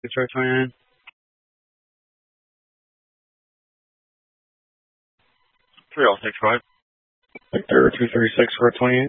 Detroit 29. Three all 6-5. Victor 236 for 28.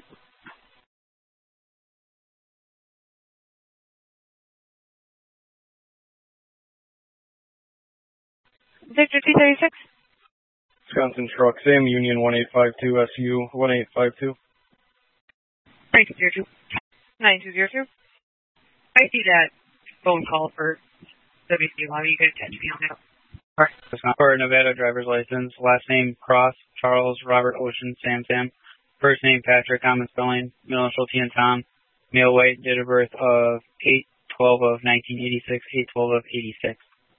Victor 236. Wisconsin Truck Sim Union 1852 SU 1852. 9202. 9202. I see that phone call for WC Lobby. You guys catch me on that. For Nevada driver's license. Last name Cross, Charles, Robert, Ocean, Sam. First name Patrick, common spelling, middle initial T and Tom. Male weight, date of birth of 8/12 of 1986, 8/12 of 86.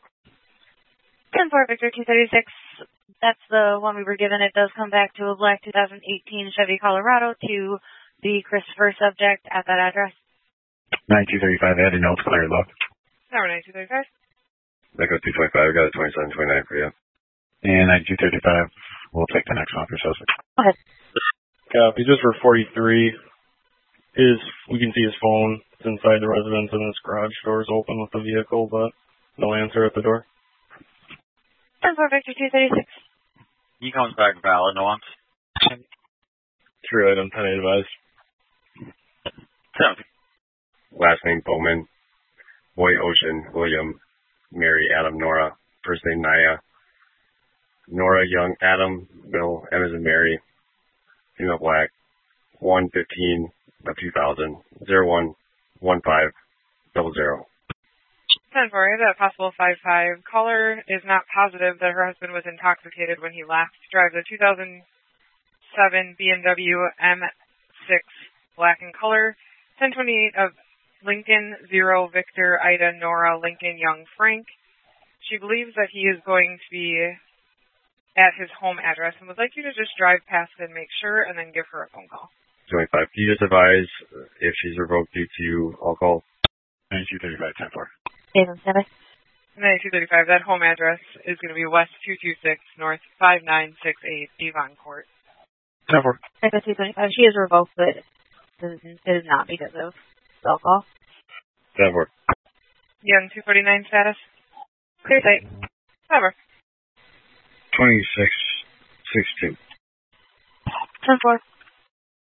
10-4 Victor 236. That's the one we were given. It does come back to a black 2018 Chevy Colorado to the Christopher subject at that address. 9235, add a note, clear look. Number 9235. Echo 225, I got a 2729 for you. And 9235, we'll take the next one for Sussex. Go ahead. Copy. Just for 43, we can see his phone. It's inside the residence and his garage door is open with the vehicle, but no answer at the door. 10-4 Victor 236. He comes back valid, no answer. True item, 10 advised. 10. Last name Bowman. Boy Ocean, William, Mary, Adam, Nora. First name Naya. Nora, Young, Adam, Bill, M as in Mary. Female black. 115 of 2000. 011500. 10-4, I have a possible 5-5. Caller is not positive that her husband was intoxicated when he left. Drives a 2007 BMW M6 black in color. 1028 of Lincoln, 0, Victor, Ida, Nora, Lincoln, Young, Frank. She believes that he is going to be at his home address and would like you to just drive past and make sure and then give her a phone call. 25. Can you just advise if she's revoked due to alcohol? 9235, 10-4. 9235, that home address is going to be West 226 North 5968 Devon Court. 10-4. 225, she is revoked, but it is not because of alcohol. 10-4. Young 249 status. Clear sight. Cover. 2662. 10-4.